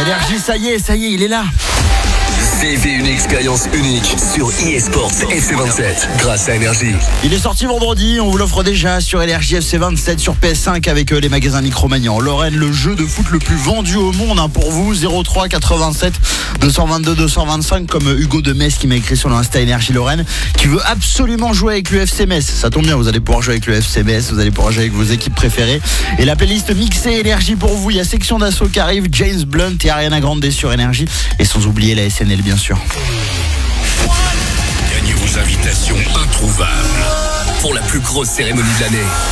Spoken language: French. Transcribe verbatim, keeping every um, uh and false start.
Énergie, ça y est, ça y est, il est là. Vivez une expérience unique sur eSports F C vingt-sept grâce à Énergie. Il est sorti vendredi, on vous l'offre déjà sur Énergie F C vingt-sept sur P S cinq avec euh, les magasins Micromania. En Lorraine, le jeu de foot le plus vendu au monde hein, pour vous, zéro trois quatre-vingt-sept deux cent vingt-deux deux cent vingt-cinq comme euh, Hugo de Metz qui m'a écrit sur l'Insta Énergie Lorraine qui veut absolument jouer avec le F C Metz. Ça tombe bien, vous allez pouvoir jouer avec le F C Metz, vous allez pouvoir jouer avec vos équipes préférées. Et la playlist mixée Énergie pour vous, il y a Section d'Assaut qui arrive, James Blunt et Ariana Grande sur Énergie et sans oublier la S N L bien sûr. Gagnez vos invitations introuvables pour la plus grosse cérémonie de l'année.